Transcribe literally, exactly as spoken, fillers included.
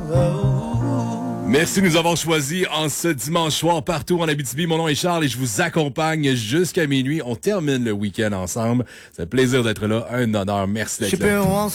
Merci de nous avoir choisis en ce dimanche soir partout en Abitibi. Mon nom est Charles et je vous accompagne jusqu'à minuit. On termine le week-end ensemble. C'est un plaisir d'être là. Un honneur. Merci d'être là.